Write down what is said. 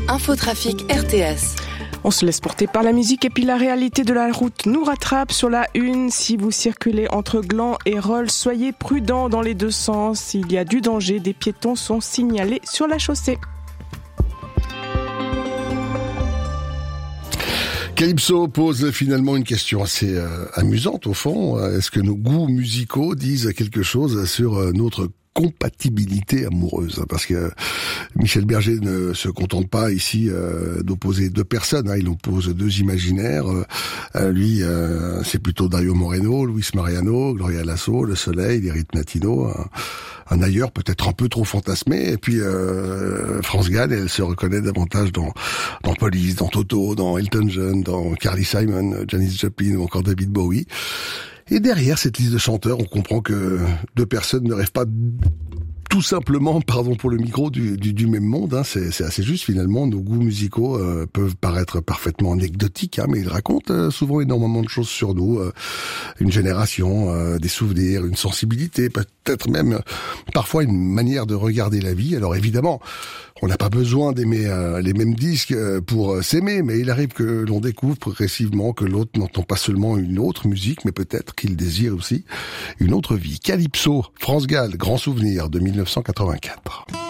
Infotrafic RTS. On se laisse porter par la musique et puis la réalité de la route nous rattrape sur la une. Si vous circulez entre Gland et Rolle, soyez prudents dans les deux sens. Il y a du danger, des piétons sont signalés sur la chaussée. Calypso pose finalement une question assez amusante au fond. Est-ce que nos goûts musicaux disent quelque chose sur notre compatibilité amoureuse? Parce que Michel Berger ne se contente pas ici d'opposer deux personnes, il oppose deux imaginaires. Lui, c'est plutôt Dario Moreno, Luis Mariano, Gloria Lasso, Le Soleil, les rythmes latinos, un ailleurs peut-être un peu trop fantasmé. Et puis France Gall, elle se reconnaît davantage dans Police, dans Toto, dans Elton John, dans Carly Simon, Janis Joplin ou encore David Bowie. Et derrière cette liste de chanteurs, on comprend que deux personnes ne rêvent pas tout simplement, pardon pour le micro, du même monde. C'est assez juste finalement. Nos goûts musicaux peuvent paraître parfaitement anecdotiques, mais ils racontent souvent énormément de choses sur nous. Une génération, des souvenirs, une sensibilité, peut-être même parfois une manière de regarder la vie. Alors évidemment, on n'a pas besoin d'aimer les mêmes disques pour s'aimer, mais il arrive que l'on découvre progressivement que l'autre n'entend pas seulement une autre musique, mais peut-être qu'il désire aussi une autre vie. Calypso, France Gall, grand souvenir de 1984.